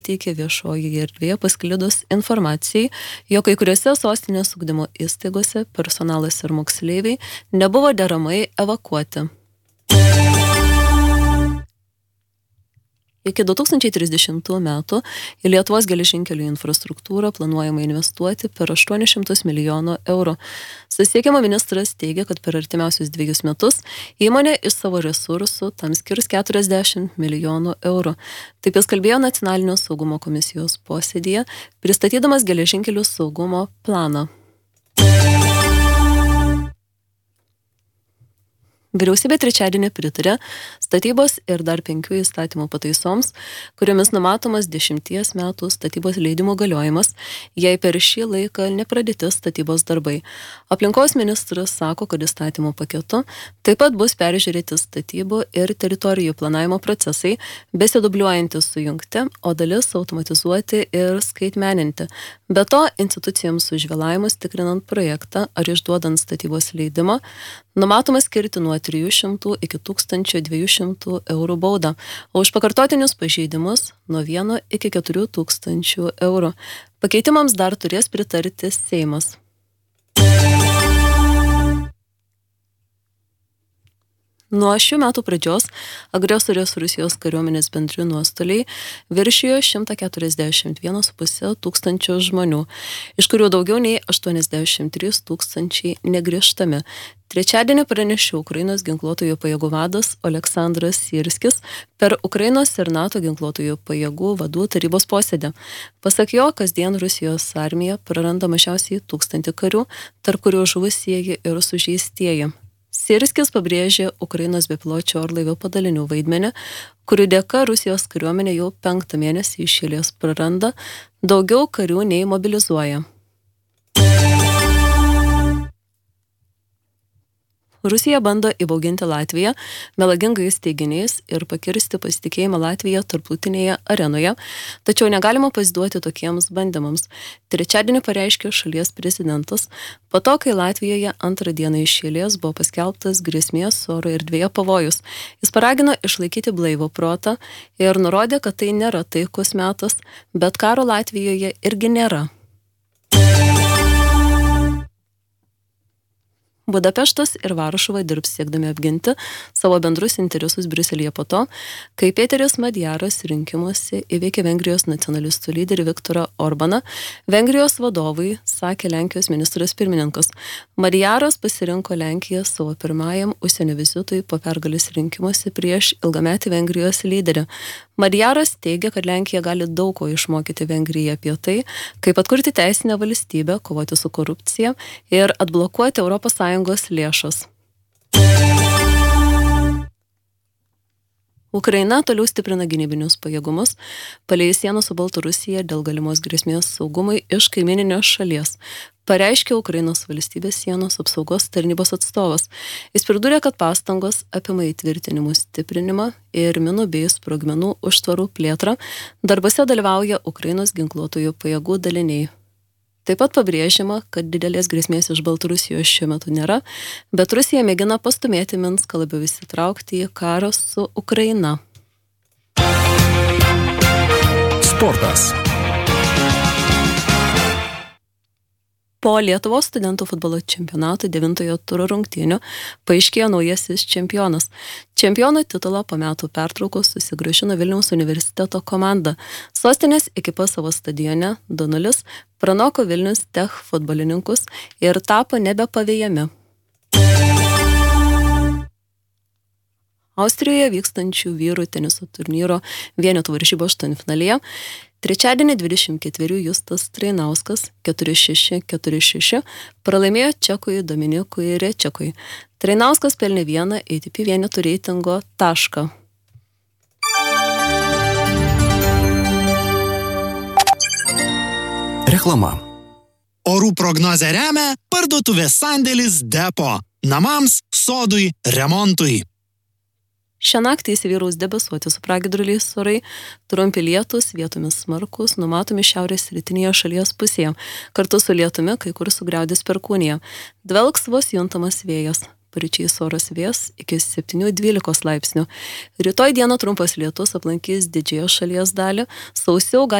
teikė viešojoje erdvėje pasklidus informacijai, jog kai kuriuose sostinės ugdymo įstaigose personalas ir moksleiviai nebuvo deramai evakuoti. Iki 2030 metų į Lietuvos geležinkelių infrastruktūrą planuojama investuoti per 800 milijonų eurų. Susisiekimo ministras teigia, kad per artimiausius 2 metus įmonė iš savo resursų tam skirs 40 milijonų eurų. Taip jis kalbėjo Nacionalinio saugumo komisijos posėdyje, pristatydamas geležinkelių saugumo planą. Vyriausybė trečiadienį pritarė statybos ir dar 5 įstatymų pataisoms, kuriomis numatomas 10 metų statybos leidimų galiojimas, jei per šį laiką nepradėti statybos darbai. Aplinkos ministras sako, kad įstatymų paketu taip pat bus peržiūrėti statybų ir teritorijų planavimo procesai, besidubliuojantys sujungti, o dalis automatizuoti ir skaitmeninti. Be to, institucijoms už vėlavimus tikrinant projektą ar išduodant statybos leidimą, numatoma skirti nuo 300 iki 1200 eurų baudą, o už pakartotinius pažeidimus nuo 1 iki 4000 eurų. Pakeitimams dar turės pritarti Seimas. Nuo šių metų pradžios agresorės Rusijos kariuomenės bendri nuostoliai viršijo 141,5 tūkstančio žmonių, iš kurių daugiau nei 83 tūkstančiai negrįžtami. Trečiadienį pranešė Ukrainos ginkluotojų pajėgų vadas Oleksandras Syrskis per Ukrainos ir NATO ginkluotojų pajėgų vadų tarybos posėdį. Pasak jo, kasdien Rusijos armija praranda mažiausiai 1000 karių, tarp kurių žuvusieji ir sužeistieji. Syrskis pabrėžė Ukrainos bepiločių orlaivių padalinių vaidmenį, kurių dėka Rusijos kariuomenė jau 5 mėnesį iš eilės praranda, daugiau karių nei mobilizuoja. Rusija bando įbauginti Latviją melagingais teiginiais ir pakirsti pasitikėjimą Latviją tarptautinėje arenoje, tačiau negalima pasiduoti tokiems bandymams. Trečiadienį pareiškė šalies prezidentas, po to, kai Latvijoje 2 dieną iš eilės buvo paskelbtas grėsmės oro erdvėje pavojus. Jis paragino išlaikyti blaivų protą ir nurodė, kad tai nėra taikus metas, bet karo Latvijoje irgi nėra. Budapeštas ir Varšuva dirbs siekdami apginti savo bendrus interesus Briuselyje po to, kai Peteris Madjaras rinkimuose įveikė Vengrijos nacionalistų lyderį Viktorą Orbaną, Vengrijos vadovai, sakė Lenkijos ministras pirmininkas. Madjaras pasirinko Lenkiją savo pirmajam užsienio vizitui po pergalės rinkimuose prieš ilgametį Vengrijos lyderį. Madjaras teigia, kad Lenkija gali daug ko išmokyti Vengriją apie tai, kaip atkurti teisinę valstybę, kovoti su korupcija ir atblokuoti ES lėšas. Ukraina toliau stiprina gynybinius pajėgumus, palei sieną su Baltarusija dėl galimos grėsmės saugumui iš kaimininės šalies, pareiškė Ukrainos valstybės sienos apsaugos tarnybos atstovas. Jis pridūrė, kad pastangos apima įtvirtinimų stiprinimą ir minų bei sprogmenų užtvarų plėtrą. Darbose dalyvauja Ukrainos ginkluotojų pajėgų daliniai. Taip pat pabrėžiama, kad didelės grėsmės iš Baltarusijos šiuo metu nėra, bet Rusija mėgina pastumėti Minską labiau įsitraukti į karą su Ukraina. Sportas. Po Lietuvos studentų futbolo čempionato 9 turo rungtynių paaiškėjo naujasis čempionas. Čempiono titulą po metų pertraukos susigrąžino Vilniaus universiteto komanda. Sostinės ekipa savo stadione 2-0 pranoko Vilnius Tech futbolininkus ir tapo nebepavėjami. Austrijoje vykstančių vyrų teniso turnyro vienetų varžybų aštuntfinalyje trečiadienį 24 Justas Trainauskas 4-6 pralaimėjo čekui Dominikui Rečekui. Trainauskas pelnė 1 ATP vienetų reitingo tašką. Reklama. Orų prognozę remia parduotuvės sandėlis Depo. Namams, sodui, remontui. Šią naktį įsivyraus debesuoti su pragiedruliais orai, trumpi lietūs, vietomis smarkūs, numatomi šiaurės rytinėje šalies pusėje. Kartu su lietumi kai kur sugriaudės perkūnija. Dvelks vos juntamas vėjas. paryčiais oras vės iki 7-12 laipsnių. Rytoj dieną trumpas lietus aplankys didžiąją šalies dalį, sausiau gali